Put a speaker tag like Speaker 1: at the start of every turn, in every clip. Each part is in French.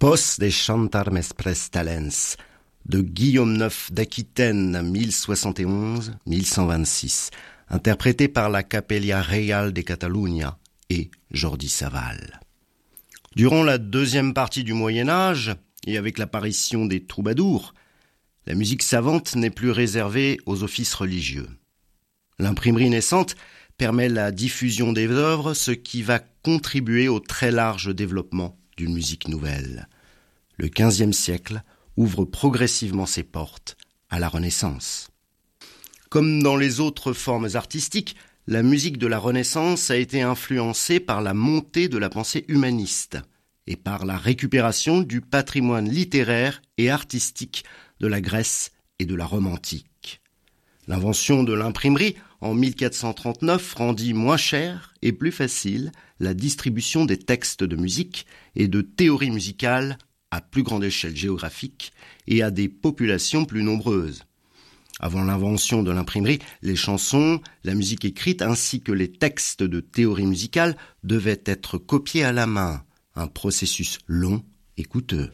Speaker 1: Pos de chantar mes prestalens de Guillaume IX d'Aquitaine 1071-1126, interprété par la Capella Reial de Catalunya et Jordi Savall. Durant la deuxième partie du Moyen-Âge, et avec l'apparition des troubadours, la musique savante n'est plus réservée aux offices religieux. L'imprimerie naissante permet la diffusion des œuvres, ce qui va contribuer au très large développement d'une musique nouvelle. Le XVe siècle ouvre progressivement ses portes à la Renaissance. Comme dans les autres formes artistiques, la musique de la Renaissance a été influencée par la montée de la pensée humaniste et par la récupération du patrimoine littéraire et artistique de la Grèce et de la Rome antique. L'invention de l'imprimerie en 1439 rendit moins cher et plus facile la distribution des textes de musique et de théories musicales à plus grande échelle géographique et à des populations plus nombreuses. Avant l'invention de l'imprimerie, les chansons, la musique écrite ainsi que les textes de théorie musicale devaient être copiés à la main, un processus long et coûteux.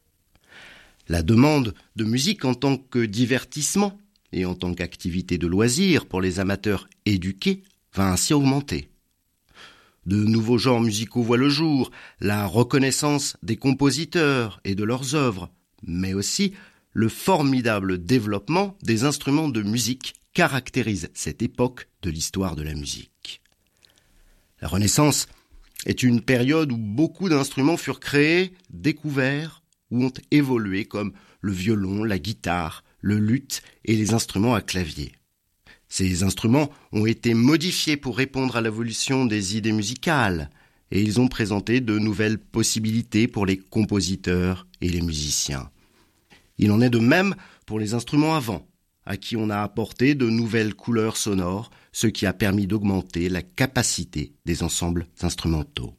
Speaker 1: La demande de musique en tant que divertissement et en tant qu'activité de loisir pour les amateurs éduqués va ainsi augmenter. De nouveaux genres musicaux voient le jour, la reconnaissance des compositeurs et de leurs œuvres, mais aussi le formidable développement des instruments de musique caractérise cette époque de l'histoire de la musique. La Renaissance est une période où beaucoup d'instruments furent créés, découverts ou ont évolué comme le violon, la guitare, le luth et les instruments à clavier. Ces instruments ont été modifiés pour répondre à l'évolution des idées musicales et ils ont présenté de nouvelles possibilités pour les compositeurs et les musiciens. Il en est de même pour les instruments à vent, à qui on a apporté de nouvelles couleurs sonores, ce qui a permis d'augmenter la capacité des ensembles instrumentaux.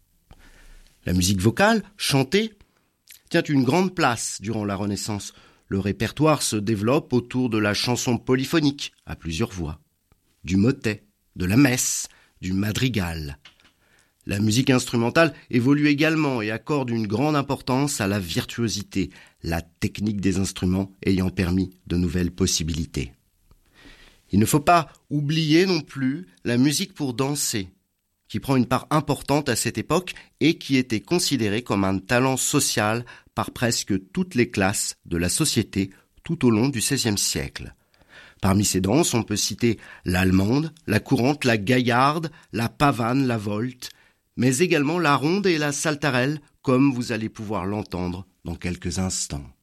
Speaker 1: La musique vocale, chantée, tient une grande place durant la Renaissance. Le répertoire se développe autour de la chanson polyphonique à plusieurs voix, du motet, de la messe, du madrigal. La musique instrumentale évolue également et accorde une grande importance à la virtuosité, la technique des instruments ayant permis de nouvelles possibilités. Il ne faut pas oublier non plus la musique pour danser, qui prend une part importante à cette époque et qui était considérée comme un talent social par presque toutes les classes de la société tout au long du XVIe siècle. Parmi ces danses, on peut citer l'allemande, la courante, la gaillarde, la pavane, la volte, mais également la ronde et la saltarelle, comme vous allez pouvoir l'entendre dans quelques instants.